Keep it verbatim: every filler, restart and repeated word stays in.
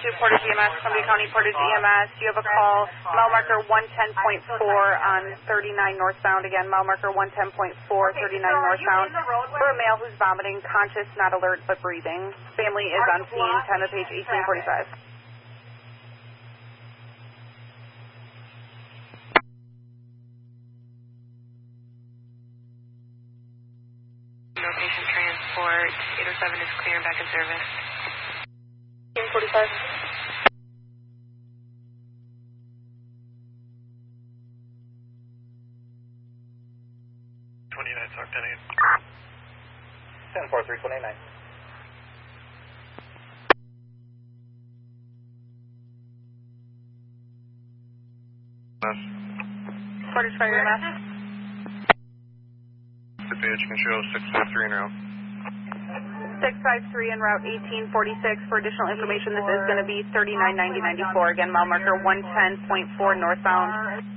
to Portage E M S, Columbia County Portage E M S. You have a call, mile marker one ten point four on thirty-nine northbound. Again, mile marker one ten point four, thirty-nine northbound. For a male who's vomiting, conscious, not alert, but breathing. Family is on scene, time of page eighteen forty-five. No patient transport. eight oh seven is clear and back in service. eighteen forty-five. twenty-nine, talk ten eight. ten four three twenty-nine. Portage Fire E M S. The page can show six five three en route. six five three en route eighteen forty-six. For additional information, this is going to be thirty-nine ninety ninety-four. Again, mile marker one ten point four northbound.